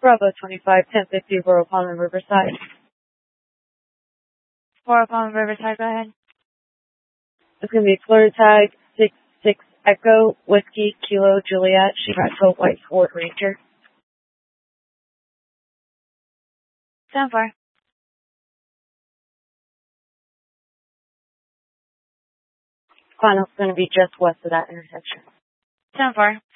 Bravo 25, 1050, Royal Palm and Riverside. Royal Palm and Riverside, go ahead. It's going to be Florida Tag 66 Echo Whiskey Kilo Juliet, Chicago White Ford Ranger. Stand for. Final's going to be just west of that intersection. Stand for.